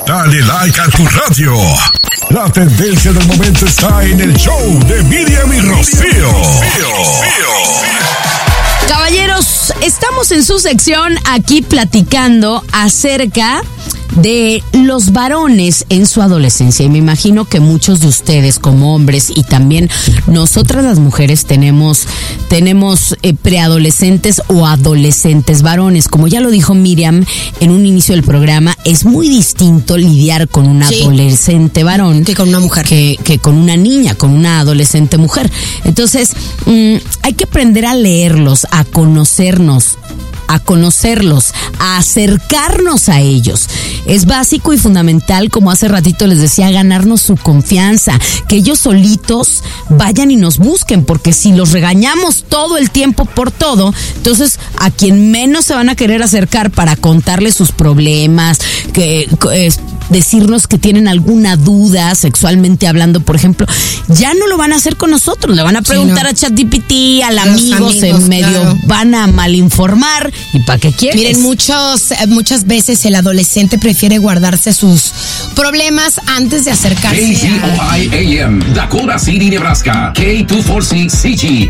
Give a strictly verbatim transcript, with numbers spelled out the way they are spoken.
Dale like a tu radio. La tendencia del momento está en el show de Miriam y Rocío. Caballeros, estamos en su sección aquí platicando acerca de los varones en su adolescencia, y me imagino que muchos de ustedes como hombres y también nosotras las mujeres tenemos tenemos eh, preadolescentes o adolescentes varones. Como ya lo dijo Miriam en un inicio del programa, es muy distinto lidiar con un sí. adolescente varón que con una mujer, que, que con una niña, con una adolescente mujer. Entonces mmm, hay que aprender a leerlos, a conocernos, a conocerlos, a acercarnos a ellos. Es básico y fundamental, como hace ratito les decía, ganarnos su confianza, que ellos solitos vayan y nos busquen, porque si los regañamos todo el tiempo por todo, entonces a quien menos se van a querer acercar para contarles sus problemas, que eh, decirnos que tienen alguna duda sexualmente hablando, por ejemplo, ya no lo van a hacer con nosotros, le van a preguntar sí, no. a ChatGPT, al amigo, amigos, en medio claro. van a malinformar. ¿Y para qué quieres? Miren, muchos, muchas veces el adolescente prefiere guardarse sus problemas antes de acercarse K C O I A M, Dakota City, Nebraska. K dos cuatro seis C G,